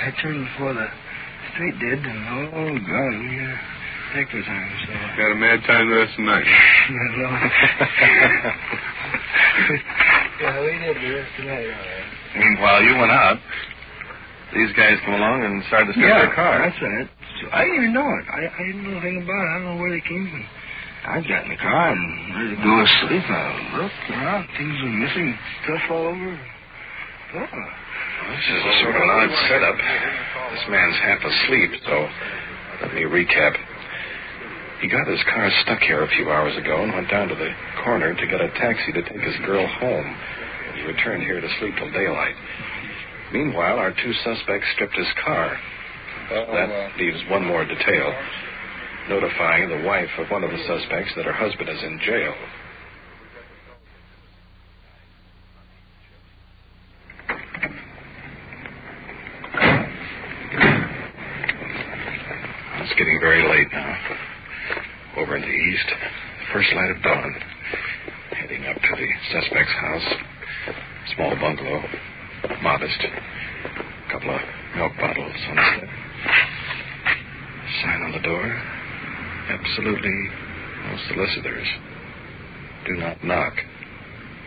I turned before the street did, and oh, God, we had a heck of a time, so... Had a mad time the rest of the night. Yeah, we did the rest of the night, all right. Meanwhile, you went out. These guys come along and started to steal their car. That's right. So I didn't even know it. I didn't know anything about it. I don't know where they came from. I got in the car and ready to go to sleep. I looked around. Things were missing. Stuff all over. Oh. Well, this is a sort of an odd setup. This man's half asleep, so let me recap. He got his car stuck here a few hours ago and went down to the corner to get a taxi to take his girl home. He returned here to sleep till daylight. Meanwhile, our two suspects stripped his car. That leaves one more detail, notifying the wife of one of the suspects that her husband is in jail. It's getting very late now. Over in the east, the first light of dawn. Heading up to the suspect's house. Small bungalow. Modest. A couple of milk bottles on the step. Sign on the door. Absolutely no solicitors. Do not knock.